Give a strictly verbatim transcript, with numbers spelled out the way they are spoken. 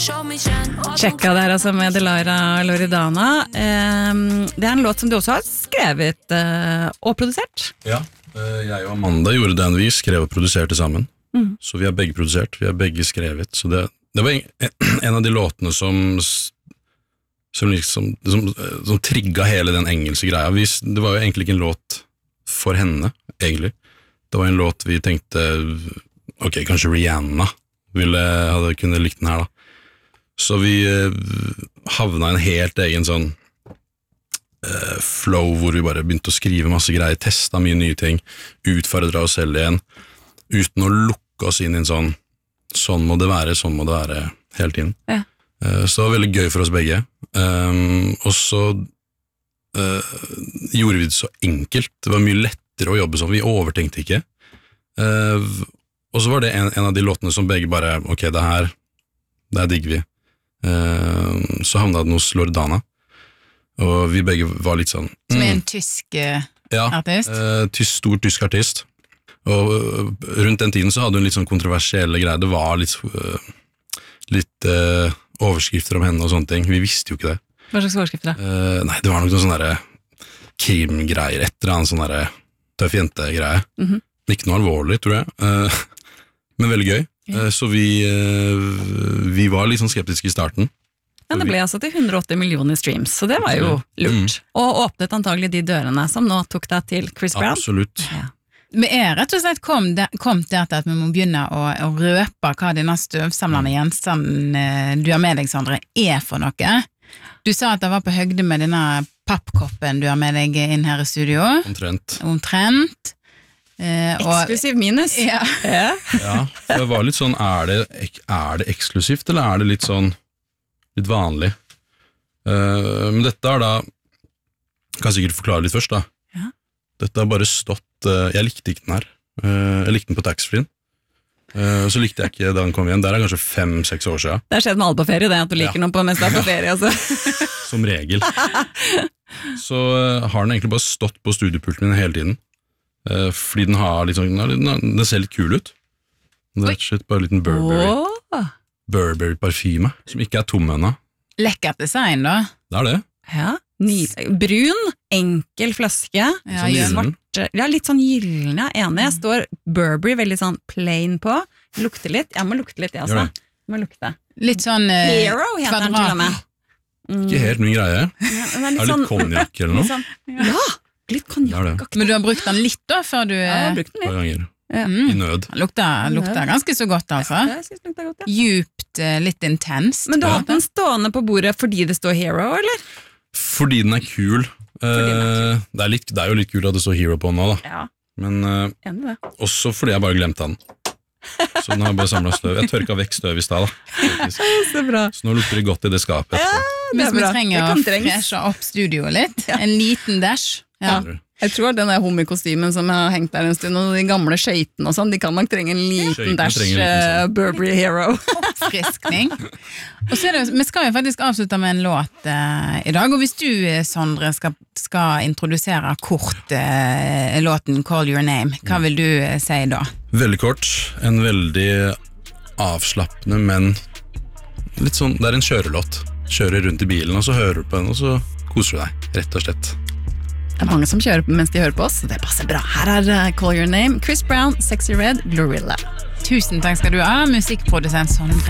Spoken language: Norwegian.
Sjekka der altså med Delaira Loredana. Um, det er en låt som du også har skrevet uh, og produsert. Ja, uh, jeg og Amanda gjorde den vi skrev og produserte sammen. Mm. Så vi har begge produsert, vi har begge skrevet. Så det, det var en, en av de låtene som som, liksom, som, som trigga hele den engelske greia. Vi, det var jo egentlig ikke en låt for henne, egentlig. Det var en låt vi tenkte, ok, kanskje Rihanna ville, hadde kunne likt den her da. Så vi uh, havna i en helt egen sånn uh, flow hvor vi bare begynte å skrive masse greier, testa mye nye ting, utfordra oss selv igjen, uten å lukke oss inn i en sånn, sånn må det være, sånn må det være hele tiden. Ja. Uh, så det var veldig gøy for oss begge. Um, og så uh, gjorde vi det så enkelt, det var mye lettere å jobbe sånn, vi overtenkte ikke. Uh, og så var det en, en av de låtene som begge bare, ok, det her, det her digger vi. Uh, så havnet den hos Loredana, og vi begge var litt sånn mm. Som er en tysk uh, ja, artist? Ja, uh, stor tysk artist. Og uh, rundt den tiden så hadde hun litt sånn kontroversielle greier, det var litt, uh, litt uh, overskrifter om henne og sånne ting, vi visste jo ikke det. Hva slags overskrifter da? Uh, nei, det var nok noen sånne der krimgreier, et eller annet sånn der tøff jente-greie. Mm-hmm. Ikke noe alvorlig, tror jeg, uh, men veldig gøy. Yeah. Uh, så vi, uh, vi var litt sånn skeptiske i starten. Men det ble altså til hundre og åtti millioner streams, så det var jo lurt. Mm. Og åpnet antagelig de dørene som nå tok deg til Chris Brown. Absolutt. Ja. Vi er rett og slett kom, der, kom der til at vi må begynne å, å røpe hva denne støvsamlende gjenstanden du har med deg, Sondre, er for noe. Du sa at det var på høgde med denne pappkoppen du har med deg inn her i studio. Omtrent. Omtrent. Eh, og, eksklusiv minus. Ja. Ja, for det var litt sånn, er det, er det eksklusivt, eller er det litt sånn, litt vanlig? Uh, men dette er da, kan jeg sikkert forklare litt først da. Ja. Dette har bare stått, uh, jeg likte ikke den her. Uh, jeg likte den på taxfree. Uh, så likte jeg ikke da den kom igjen. Der er kanskje fem-seks år siden. Det har skjedd med alle på ferie, det, at du liker ja. noe på mens du er på ferie. Altså. Som regel. Så uh, har den egentlig bare stått på studiopulten min hele tiden. Uh, fordi den har litt sånn, den ser litt kul ut. Det er rett bare en liten Burberry oh. Burberry parfyme, som ikke er tom ennå. Lekkert design da. Det er det. Ja, brun, enkel flaske. Ja, svart, ja, litt sånn gyllen, ja, enig. Jeg står Burberry veldig sånn plain på. Lukter litt, jeg må lukte litt, jeg også. Jeg må lukte. Litt sånn uh, Hero heter den til og med. Mm. Ikke helt min greie. Ja, er litt, er litt konjakk eller noe? Sånn, ja. Litt konjakk. Men du har brukt den litt da, før du... Ja, jeg har brukt den litt. ganger. Ja. I nød. Lukter, lukter ganske så godt, altså. Ja, jeg synes det lukter godt, ja. Djupt, litt intenst. Men du har hatt den stående på bordet fordi det står Hero, eller? Fordi den er kul. Fordi den er kul. Det, er litt, det er jo litt kult at det står Hero på den nå, da. Ja. Men uh, også fordi jeg bare glemte den. Så den har bare samlet støv. Jeg tørka vekk støv i sted, da. Så bra. Så nå lukter det godt i det skapet. Ja, det Hvis vi trenger å freshe opp studioet litt, ja. En liten dash. Ja. Jeg tror den der homikostymen som har hengt der en stund, og de gamle skøytene og sånn, de kan nok trenge en liten Skøyten dash uh, Burberry Hero. Oppfriskning. Og så er det, vi skal jo faktisk avslutte med en låt uh, i dag, og hvis du, Sondre, skal, skal introdusere kort uh, låten Call Your Name, hva vil du uh, si da? Veldig kort, en veldig avslappende, men litt sånn, det er en kjørelåt. Kjører rundt i bilen, og så hører du på den, og så koser du deg, rett og slett. Det er mange som kjører mens de hører på oss, så det passer bra. Her er uh, Call Your Name, Chris Brown, Sexy Red, Glorilla. Tusen takk skal du ha, musikkprodusent Sondre